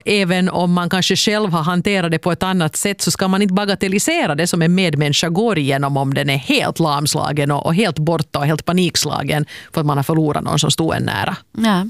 Även om man kanske själv har hanterat det på ett annat sätt så ska man inte bagatellisera det som en medmänniska går igenom om den är helt lamslagen och helt borta och helt panikslagen för att man har förlorat någon som stod en nära. Ja.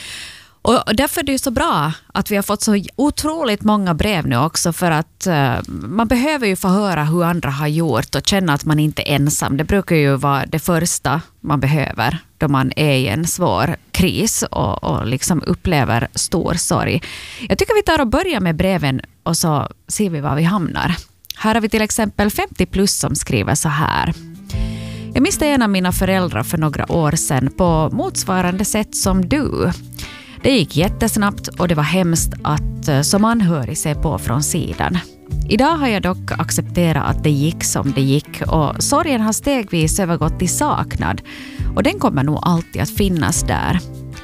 Och därför är det ju så bra att vi har fått så otroligt många brev nu också, för att man behöver ju få höra hur andra har gjort och känna att man inte är ensam. Det brukar ju vara det första man behöver då man är i en svår kris och liksom upplever stor sorg. Jag tycker vi tar och börjar med breven och så ser vi var vi hamnar. Här har vi till exempel 50 plus som skriver så här. Jag miste en av mina föräldrar för några år sedan på motsvarande sätt som du. Det gick jättesnabbt och det var hemskt att som anhörig se på från sidan. Idag har jag dock accepterat att det gick som det gick och sorgen har stegvis övergått i saknad och den kommer nog alltid att finnas där.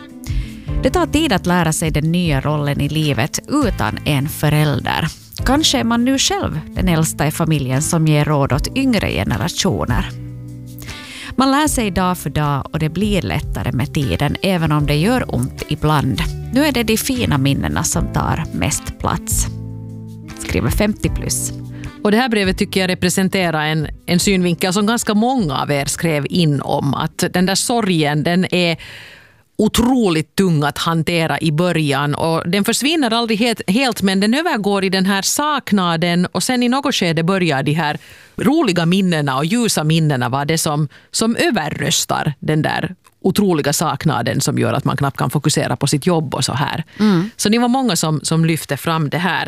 Det tar tid att lära sig den nya rollen i livet utan en förälder. Kanske är man nu själv den äldsta i familjen som ger råd åt yngre generationer. Man lär sig dag för dag och det blir lättare med tiden även om det gör ont ibland. Nu är det de fina minnena som tar mest plats. Skriver 50 plus. Och det här brevet tycker jag representerar en synvinkel som ganska många av er skrev in om. Att den där sorgen, den är otroligt tung att hantera i början och den försvinner aldrig helt men den övergår i den här saknaden och sen i något skede börjar de här roliga minnena och ljusa minnena vara det som överröstar den där otroliga saknaden som gör att man knappt kan fokusera på sitt jobb och så här. Så det var många som lyfte fram det här.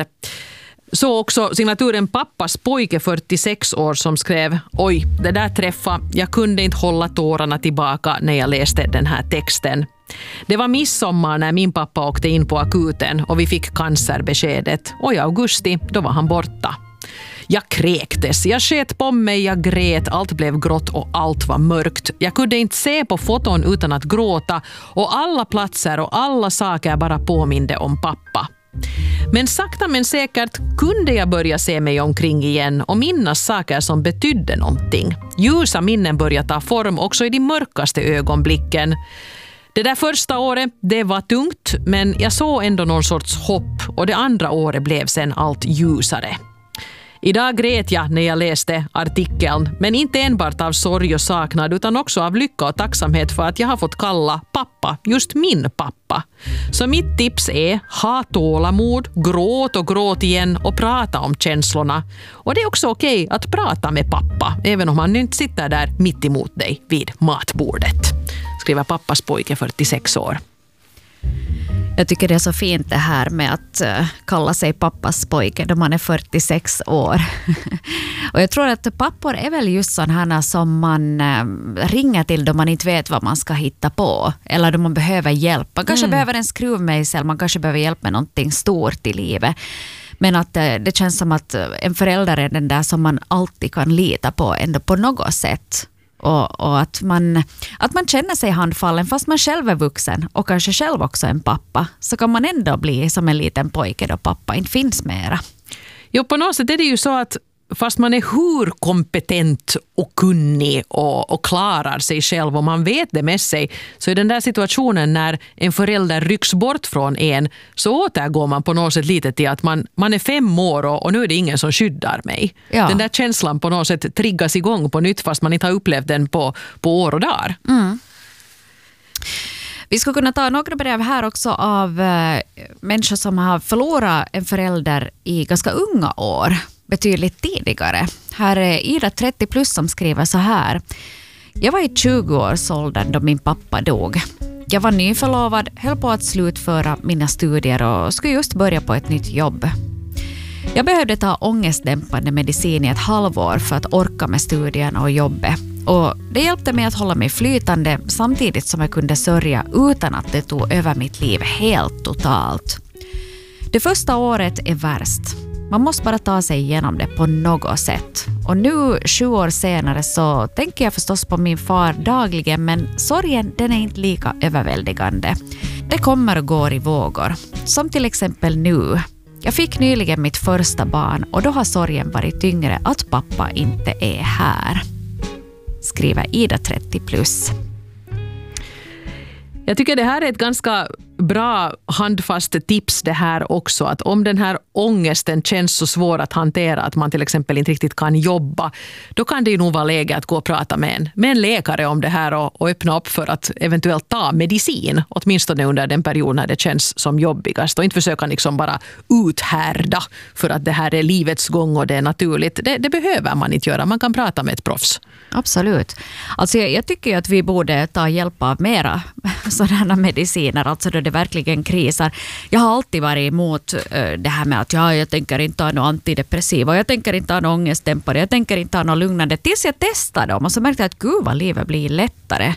Så också signaturen pappas pojke 46 år som skrev: oj, det där träffa. Jag kunde inte hålla tårarna tillbaka när jag läste den här texten. Det var midsommar när min pappa åkte in på akuten och vi fick cancerbeskedet. Och i augusti, då var han borta. Jag kräktes, jag sket på mig, jag grät, allt blev grått och allt var mörkt. Jag kunde inte se på foton utan att gråta och alla platser och alla saker bara påminde om pappa. Men sakta men säkert kunde jag börja se mig omkring igen och minnas saker som betydde någonting. Ljusa minnen började ta form också i de mörkaste ögonblicken. Det där första året, det var tungt, men jag såg ändå någon sorts hopp och det andra året blev sen allt ljusare. Idag grät jag när jag läste artikeln, men inte enbart av sorg och saknad utan också av lycka och tacksamhet för att jag har fått kalla pappa just min pappa. Så mitt tips är: ha tålamod, gråt och gråt igen och prata om känslorna. Och det är också okej att prata med pappa, även om han inte sitter där mitt emot dig vid matbordet. Skriver pappas pojke 46 år. Jag tycker det är så fint det här med att kalla sig pappas pojke då man är 46 år. Och jag tror att pappor är väl just sådana som man ringer till då man inte vet vad man ska hitta på. Eller då man behöver hjälp. Man kanske behöver en skruvmejsel, man kanske behöver hjälp med någonting stort i livet. Men att det känns som att en förälder är den där som man alltid kan lita på ändå på något sätt. Och att man känner sig handfallen fast man själv är vuxen och kanske själv också en pappa, så kan man ändå bli som en liten pojke då pappa inte finns mera. Jo, på något sätt är det ju så att fast man är hur kompetent och kunnig och klarar sig själv och man vet det med sig, så i den där situationen när en förälder rycks bort från en, så återgår man på något sätt lite till att man är 5 år och nu är det ingen som skyddar mig. Ja. Den där känslan på något sätt triggas igång på nytt fast man inte har upplevt den på år och dagar. Vi ska kunna ta några brev här också av människor som har förlorat en förälder i ganska unga år. Betydligt tidigare. Här är Ida 30 plus som skriver så här. Jag var i 20-årsåldern då min pappa dog. Jag var nyförlovad, höll på att slutföra mina studier och skulle just börja på ett nytt jobb. Jag behövde ta ångestdämpande medicin i ett halvår för att orka med studierna och jobbet. Och det hjälpte mig att hålla mig flytande samtidigt som jag kunde sörja utan att det tog över mitt liv helt totalt. Det första året är värst. Man måste bara ta sig igenom det på något sätt. Och nu 7 år senare så tänker jag förstås på min far dagligen, men sorgen den är inte lika överväldigande. Det kommer och går i vågor. Som till exempel nu. Jag fick nyligen mitt första barn och då har sorgen varit tyngre att pappa inte är här. Skriver Ida 30 plus. Jag tycker det här är ett ganska bra handfast tips det här också, att om den här ångesten känns så svår att hantera att man till exempel inte riktigt kan jobba, då kan det ju nog vara läge att gå och prata med en läkare om det här och öppna upp för att eventuellt ta medicin, åtminstone under den period när det känns som jobbigast, och inte försöka liksom bara uthärda för att det här är livets gång och det är naturligt. Det behöver man inte göra, man kan prata med ett proffs. Absolut. Alltså jag tycker ju att vi borde ta hjälp av mera sådana mediciner, alltså då det verkligen krisar. Jag har alltid varit emot det här med att jag tänker inte ha något antidepressiva, jag tänker inte ha någon ångestdämpare, jag tänker inte ha något lugnande, tills jag testar dem och så märkte jag att gud vad livet blir lättare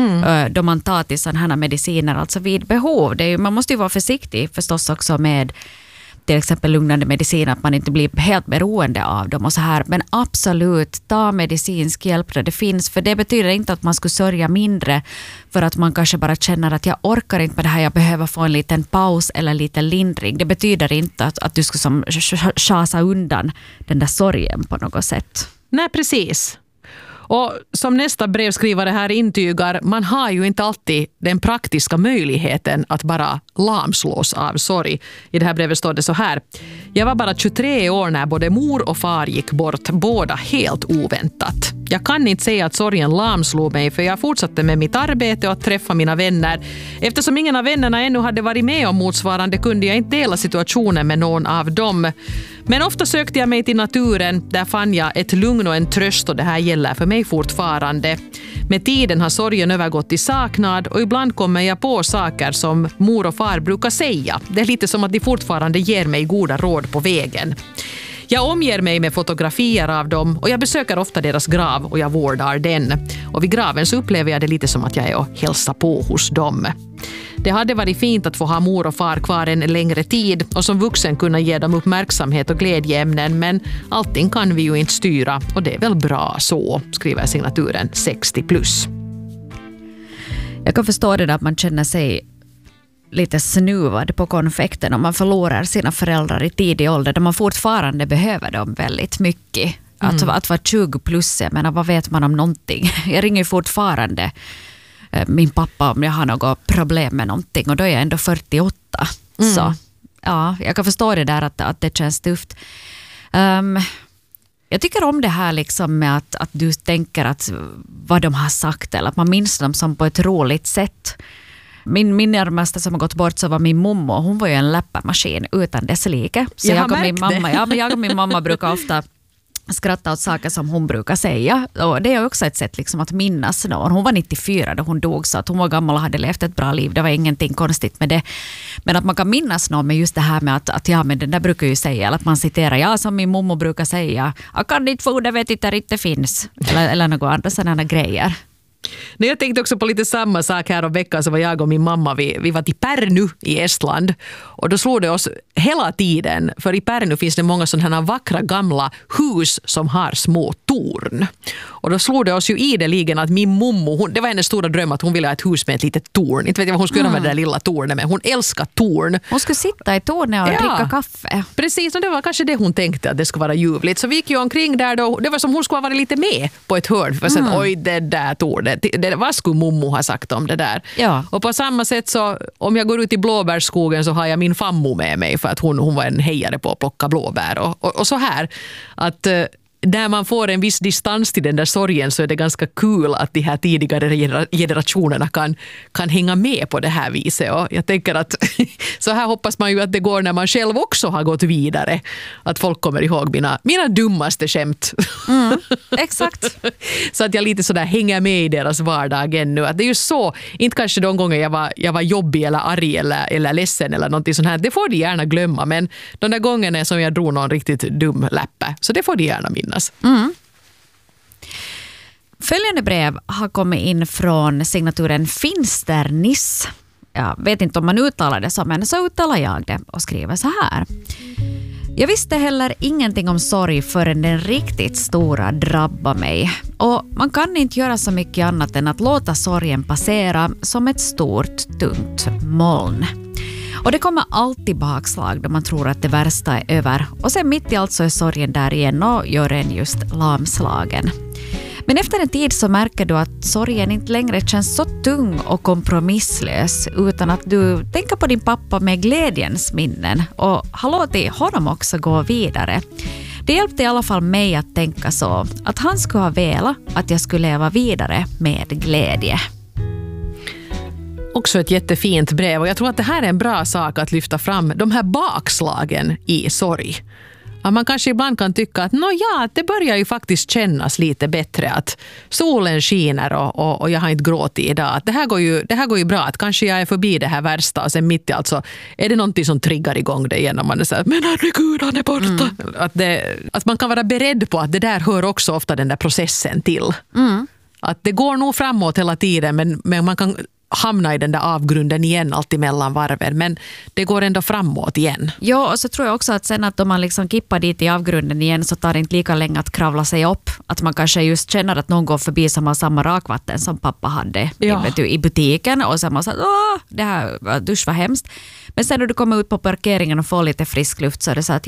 då man tar till sådana här mediciner, alltså vid behov. Man måste ju vara försiktig förstås också med till exempel lugnande medicin, att man inte blir helt beroende av dem och så här. Men absolut, ta medicinsk hjälp där det finns, för det betyder inte att man skulle sörja mindre för att man kanske bara känner att jag orkar inte med det här, jag behöver få en liten paus eller lite lindring. Det betyder inte att du ska som chasa undan den där sorgen på något sätt. Nej, precis. Och som nästa brevskrivare här intygar, man har ju inte alltid den praktiska möjligheten att bara lamslås av sorg. I det här brevet står det så här: jag var bara 23 år när både mor och far gick bort, båda helt oväntat. Jag kan inte säga att sorgen lamslog mig, för jag fortsatte med mitt arbete och att träffa mina vänner. Eftersom ingen av vännerna ännu hade varit med om motsvarande kunde jag inte dela situationen med någon av dem. Men ofta sökte jag mig till naturen, där fann jag ett lugn och en tröst, och det här gäller för mig fortfarande. Med tiden har sorgen övergått i saknad och ibland kommer jag på saker som mor och far brukar säga. Det är lite som att de fortfarande ger mig goda råd på vägen. Jag omger mig med fotografier av dem och jag besöker ofta deras grav och jag vårdar den. Och vid graven så upplever jag det lite som att jag är och hälsar på hos dem. Det hade varit fint att få ha mor och far kvar en längre tid och som vuxen kunna ge dem uppmärksamhet och glädjeämnen, men allting kan vi ju inte styra och det är väl bra så, skriver signaturen 60+. Jag kan förstå det där att man känner sig lite snuvad på konfekten om man förlorar sina föräldrar i tidig ålder där man fortfarande behöver dem väldigt mycket. Att vara 20+, jag menar, vad vet man om någonting? Jag ringer fortfarande min pappa om jag har något problem med någonting och då är jag ändå 48. Så ja, jag kan förstå det där att det känns tufft. Jag tycker om det här liksom med att du tänker att vad de har sagt eller att man minns dem som på ett roligt sätt. Min närmaste som har gått bort så var min mamma, och hon var ju en läpparmaskin utan dess like. Så jag och min mamma brukar ofta skratta åt saker som hon brukar säga. Och det är också ett sätt liksom att minnas någon. Hon var 94 då hon dog, så att hon var gammal och hade levt ett bra liv. Det var ingenting konstigt med det. Men att man kan minnas någon med just det här med att ja, men den där brukar ju säga, eller att man citerar, ja, som min mamma brukar säga, jag kan inte få det, vet inte, det finns. Eller några andra sådana grejer. Nej, jag tänkte också på lite samma sak här om veckan, så var jag och min mamma, vi var till Pärnu i Estland och då slog det oss hela tiden, för i Pärnu finns det många sådana här vackra gamla hus som har små torn. Och då slog det oss ju ideligen att min mommo, det var hennes stora dröm att hon ville ha ett hus med ett litet torn. Inte vet jag vad hon skulle göra med det där lilla tornet, men hon älskar torn. Hon skulle sitta i tornet och dricka kaffe. Precis, och det var kanske det hon tänkte, att det skulle vara ljuvligt. Så vi gick ju omkring där då, det var som hon skulle ha varit lite med på ett hörn. För sen, oj, det där tornet. Vad skulle mommo ha sagt om det där? Ja. Och på samma sätt så, om jag går ut i blåbärsskogen så har jag min fammo med mig, för att hon var en hejare på att plocka blåbär. Och så här, att där man får en viss distans till den där sorgen, så är det ganska kul att de här tidigare generationerna kan hänga med på det här viset. Och jag tänker att så här hoppas man ju att det går när man själv också har gått vidare. Att folk kommer ihåg mina dummaste skämt. Exakt. Så att jag lite sådär hänger med i deras vardag ännu. Att det är ju så, inte kanske de gånger jag var jobbig eller arg eller ledsen eller någonting sånt här. Det får de gärna glömma, men de där gångerna som jag drog någon riktigt dum läppe, så det får de gärna minnas. Följande brev har kommit in från signaturen Finsternis. Jag vet inte om man uttalar det så, men så uttalar jag det och skriver så här. Jag visste heller ingenting om sorg förrän den riktigt stora drabbar mig. Och man kan inte göra så mycket annat än att låta sorgen passera som ett stort, tungt moln. Och det kommer alltid bakslag då man tror att det värsta är över. Och sen mitt i allt så är sorgen där igen och gör en just lamslagen. Men efter en tid så märker du att sorgen inte längre känns så tung och kompromisslös, utan att du tänker på din pappa med glädjens minnen och har låtit honom också gå vidare. Det hjälpte i alla fall mig att tänka så, att han skulle ha velat att jag skulle leva vidare med glädje. Också ett jättefint brev, och jag tror att det här är en bra sak att lyfta fram, de här bakslagen i sorg. Att man kanske ibland kan tycka att det börjar ju faktiskt kännas lite bättre, att solen skiner och jag har inte gråtit idag. Att det här går ju bra, att kanske jag är förbi det här värsta, och sen mitt i alltså är det någonting som triggar igång det igen och man är så här, men herregud, han är borta. Att man kan vara beredd på att det där hör också ofta den där processen till. Att det går nog framåt hela tiden, men man kan hamna i den där avgrunden igen alltid mellan varven, men det går ändå framåt igen. Ja, och så tror jag också att sen att om man liksom kippar dit i avgrunden igen så tar det inte lika länge att kravla sig upp. Att man kanske just känner att någon går förbi som har samma rakvatten som pappa hade i butiken, och sen man säger det här dusch var hemskt. Men sen när du kommer ut på parkeringen och får lite frisk luft så är det så att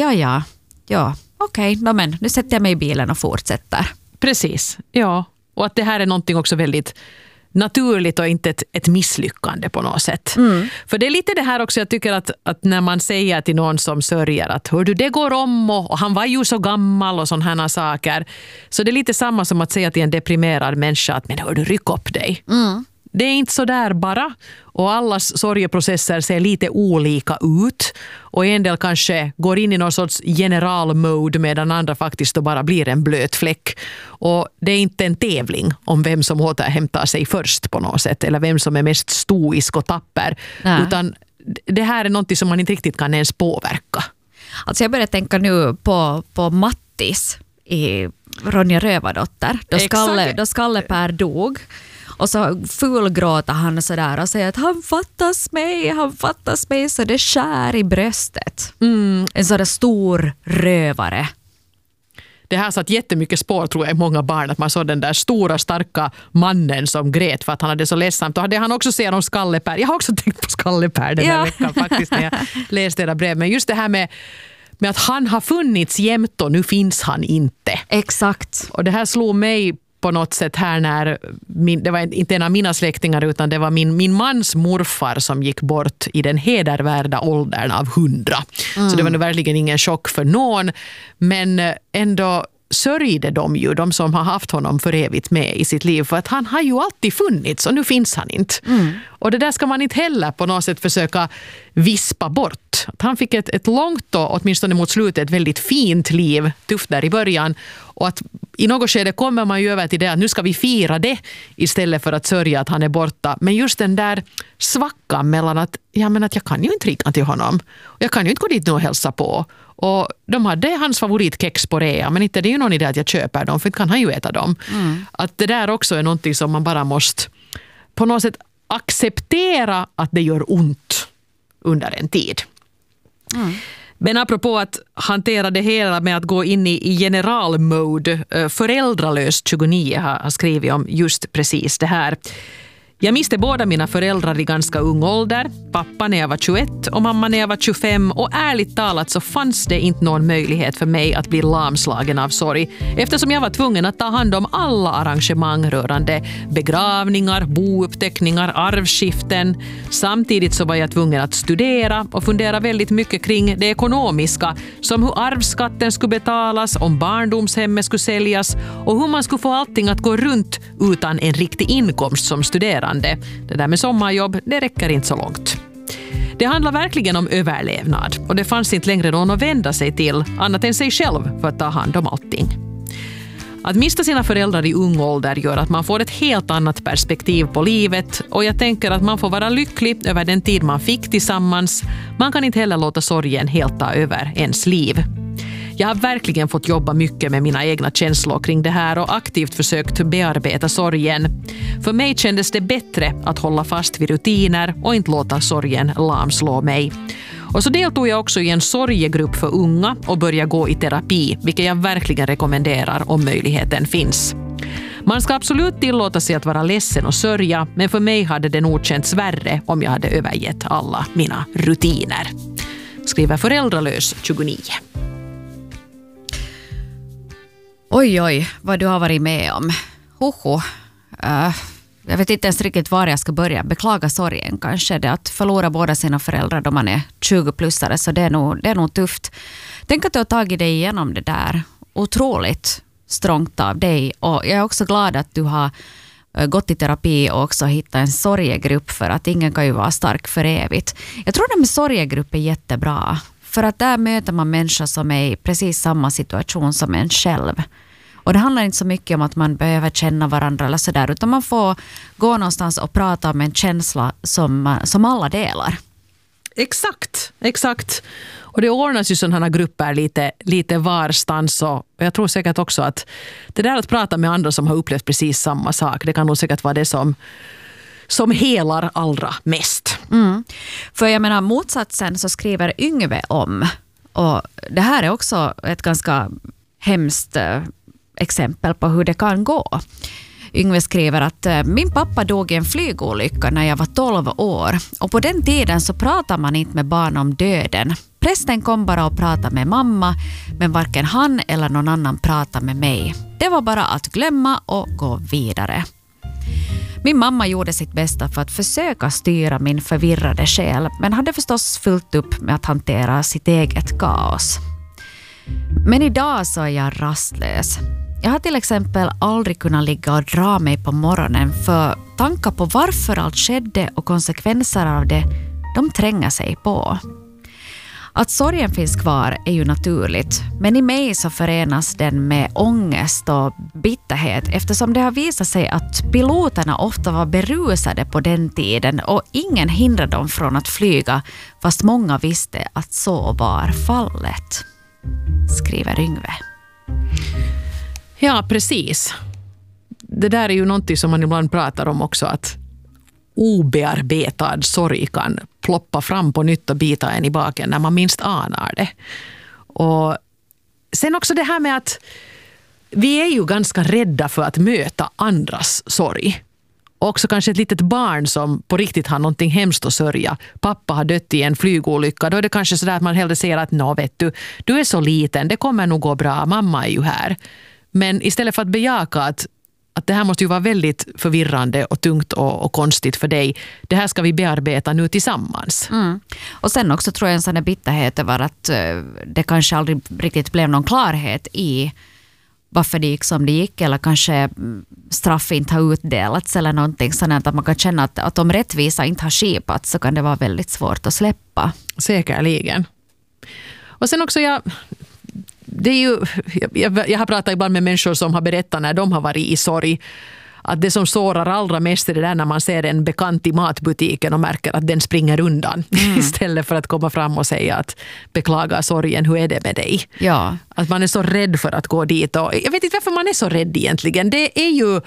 okej, men nu sätter jag mig i bilen och fortsätter. Precis, ja. Och att det här är någonting också väldigt naturligt och inte ett misslyckande på något sätt. För det är lite det här också, jag tycker att när man säger till någon som sörjer att hördu, det går om och han var ju så gammal och sådana här saker. Så det är lite samma som att säga till en deprimerad människa att men hördu, ryck upp dig. Det är inte så där bara, och allas sorgeprocesser ser lite olika ut, och en del kanske går in i någon sorts generalmode medan andra faktiskt då bara blir en blöt fläck, och det är inte en tävling om vem som återhämtar sig först på något sätt eller vem som är mest stoisk och tapper. Utan det här är något som man inte riktigt kan ens påverka. Alltså jag börjar tänka nu på Mattis i Ronja Rövardotter, då Skalle-Per dog. Och så fulgråter han sådär och säger att han fattas mig så det skär i bröstet. En sån där stor rövare. Det här satt jättemycket spår, tror jag, i många barn, att man såg den där stora starka mannen som grät för att han hade så ledsamt. Och det han också ser om Skalle-Per. Jag har också tänkt på Skalle-Per den här veckan faktiskt när jag läste era brev. Men just det här med att han har funnits jämt och nu finns han inte. Exakt. Och det här slog mig på något sätt här när det var inte en av mina släktingar utan det var min mans morfar som gick bort i den hedervärda åldern av 100. Så det var nu verkligen ingen chock för någon, men ändå sörjde de som har haft honom för evigt med i sitt liv, för att han har ju alltid funnits och nu finns han inte. Och det där ska man inte heller på något sätt försöka vispa bort. Att han fick ett långt och åtminstone mot slutet ett väldigt fint liv, tufft där i början, och att i något skede kommer man ju över till det att nu ska vi fira det istället för att sörja att han är borta. Men just den där svackan mellan att jag kan ju inte ringa till honom och jag kan ju inte gå dit nu och hälsa på. Och de hade hans favoritkex på rea, men inte det är ju någon idé att jag köper dem, för inte kan han ju äta dem. Att det där också är någonting som man bara måste på något sätt acceptera att det gör ont under en tid. Men apropå att hantera det hela med att gå in i generalmode, Föräldralös 29 har skrivit om just precis det här. Jag miste båda mina föräldrar i ganska ung ålder, pappa när jag var 21 och mamma när jag var 25, och ärligt talat så fanns det inte någon möjlighet för mig att bli lamslagen av sorg, eftersom jag var tvungen att ta hand om alla arrangemang rörande begravningar, bouppteckningar, arvskiften. Samtidigt så var jag tvungen att studera och fundera väldigt mycket kring det ekonomiska, som hur arvsskatten skulle betalas, om barndomshemmet skulle säljas och hur man skulle få allting att gå runt utan en riktig inkomst som studerande. Det där med sommarjobb, det räcker inte så långt. Det handlar verkligen om överlevnad, och det fanns inte längre någon att vända sig till annat än sig själv för att ta hand om allting. Att mista sina föräldrar i ung ålder gör att man får ett helt annat perspektiv på livet, och jag tänker att man får vara lycklig över den tid man fick tillsammans. Man kan inte heller låta sorgen helt ta över ens liv. Jag har verkligen fått jobba mycket med mina egna känslor kring det här och aktivt försökt bearbeta sorgen. För mig kändes det bättre att hålla fast vid rutiner och inte låta sorgen lamslå mig. Och så deltog jag också i en sorgegrupp för unga och började gå i terapi, vilket jag verkligen rekommenderar om möjligheten finns. Man ska absolut tillåta sig att vara ledsen och sörja, men för mig hade det nog känts värre om jag hade övergett alla mina rutiner. Skriver Föräldralös 29. Oj, vad du har varit med om. Jag vet inte ens riktigt var jag ska börja. Beklaga sorgen kanske. Det att förlora båda sina föräldrar då man är 20-plussare, så det är nog tufft. Tänk att du har tagit dig igenom det där. Otroligt strångt av dig. Och jag är också glad att du har gått i terapi och också hittat en sorgegrupp, för att ingen kan ju vara stark för evigt. Jag tror att med sorgegrupp är jättebra. För att där möter man människor som är i precis samma situation som en själv. Och det handlar inte så mycket om att man behöver känna varandra eller sådär, utan man får gå någonstans och prata om en känsla som alla delar. Exakt. Och det ordnas ju sådana grupper lite varstans, och jag tror säkert också att det där att prata med andra som har upplevt precis samma sak, det kan nog säkert vara det som helar allra mest. För jag menar, motsatsen så skriver Yngve om, och det här är också ett ganska hemskt exempel på hur det kan gå. Yngve skriver att min pappa dog i en flygolycka när jag var 12 år, och på den tiden så pratar man inte med barn om döden. Prästen kom bara och pratade med mamma, men varken han eller någon annan pratade med mig. Det var bara att glömma och gå vidare. Min mamma gjorde sitt bästa för att försöka styra min förvirrade själ, men hade förstås fullt upp med att hantera sitt eget kaos. Men idag så är jag rastlös. Jag har till exempel aldrig kunnat ligga och dra mig på morgonen, för tankar på varför allt skedde och konsekvenser av det, de tränger sig på. Att sorgen finns kvar är ju naturligt, men i mig så förenas den med ångest och bitterhet, eftersom det har visat sig att piloterna ofta var berusade på den tiden och ingen hindrade dem från att flyga, fast många visste att så var fallet, skriver Yngve. Ja, precis. Det där är ju någonting som man ibland pratar om också, att obearbetad sorg kan ploppa fram på nytt och bita en i baken när man minst anar det. Och sen också det här med att vi är ju ganska rädda för att möta andras sorg. Och också kanske ett litet barn som på riktigt har någonting hemskt att sörja. Pappa har dött i en flygolycka. Då är det kanske så där att man hellre säger att vet du är så liten, det kommer nog gå bra, mamma är ju här. Men istället för att bejaka att det här måste ju vara väldigt förvirrande och tungt och konstigt för dig. Det här ska vi bearbeta nu tillsammans. Och sen också tror jag en sån där bitterhet över att det kanske aldrig riktigt blev någon klarhet i varför det gick som det gick, eller kanske straff inte har utdelats eller någonting sådant, att man kan känna att om rättvisa inte har skipats så kan det vara väldigt svårt att släppa. Säkerligen. Och sen också det är ju, jag har pratat ibland med människor som har berättat när de har varit i sorg, att det som sårar allra mest är det där när man ser en bekant i matbutiken och märker att den springer undan istället för att komma fram och säga att beklaga sorgen, hur är det med dig? Ja. Att man är så rädd för att gå dit, och jag vet inte varför man är så rädd egentligen. Det är ju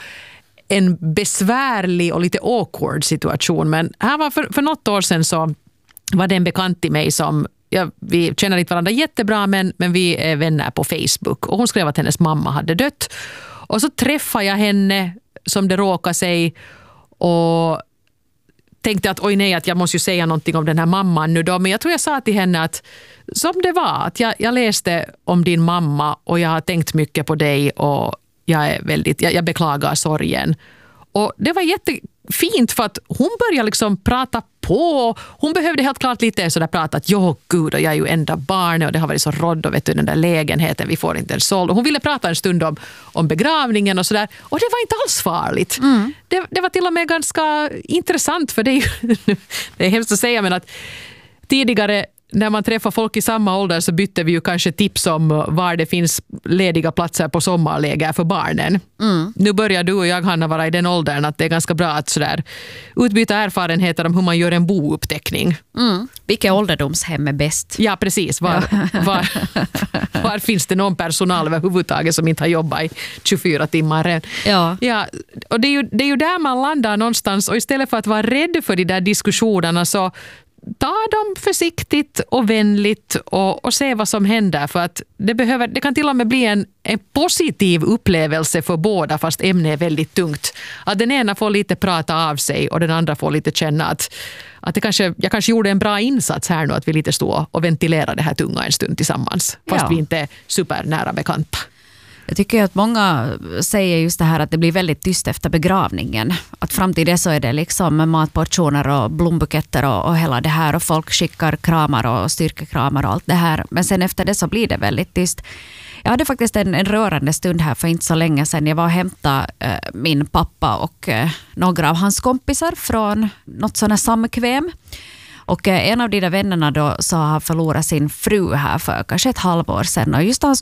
en besvärlig och lite awkward situation, men här var för något år sedan så var det en bekant till mig som vi känner inte varandra jättebra, men vi är vänner på Facebook, och hon skrev att hennes mamma hade dött, och så träffade jag henne som det råkade sig och tänkte att oj nej, att jag måste ju säga någonting om den här mamman nu då, men jag tror jag sa till henne att som det var, att jag läste om din mamma och jag har tänkt mycket på dig och jag beklagar sorgen. Och det var jättefint för att hon började liksom prata på. Hon behövde helt klart lite sådär prata att gud, och jag är ju enda barnet och det har varit så rådd och vet du, den där lägenheten, vi får inte en såld. Och hon ville prata en stund om begravningen och sådär. Och det var inte alls farligt. Det var till och med ganska intressant, för det är hemskt att säga, men att tidigare när man träffar folk i samma ålder så bytte vi ju kanske tips om var det finns lediga platser på sommarläger för barnen. Nu börjar du och jag, Hanna, vara i den åldern att det är ganska bra att sådär utbyta erfarenheter om hur man gör en bouppteckning. Vilka ålderdomshem är bäst? Ja, precis. Var finns det någon personal överhuvudtaget som inte har jobbat i 24 timmar? Ja, och det är ju där man landar någonstans, och istället för att vara rädd för de där diskussionerna så ta dem försiktigt och vänligt och se vad som händer, för att det kan till och med bli en positiv upplevelse för båda, fast ämnet är väldigt tungt. Att den ena får lite prata av sig och den andra får lite känna att jag kanske gjorde en bra insats här nu, att vi lite stod och ventilerade det här tunga en stund tillsammans, fast vi inte är supernära bekanta. Jag tycker att många säger just det här att det blir väldigt tyst efter begravningen. Att fram till det så är det liksom matportioner och blombuketter och hela det här. Och folk skickar kramar och styrkekramar och allt det här. Men sen efter det så blir det väldigt tyst. Jag hade faktiskt en rörande stund här för inte så länge sedan. Jag var och hämtade min pappa och några av hans kompisar från något sådant samkväm. Och en av de där vännerna då så har förlorat sin fru här för kanske ett halvår sedan. Och just